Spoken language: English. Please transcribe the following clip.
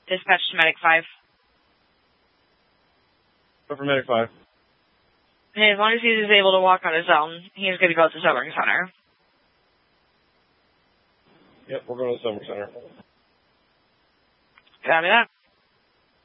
Dispatch to Medic 5. Go for Medic 5. Hey, as long as he's able to walk on his own, he's going to go to the Sobering Center. Yep, we're going to the Sobering Center. Copy that.